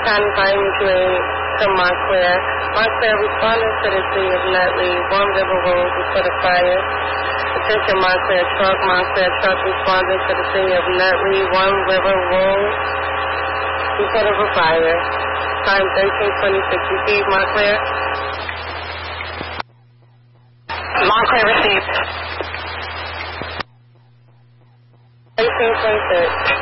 County Fire Mutual to Montclair. Montclair responded to the city of Nutley. Warm River Road before the fire. Attention Montclair truck responded to the city of Nutley. Warm River Road before the fire. Time 13:26. Receive Montclair. Montclair received. 13:26.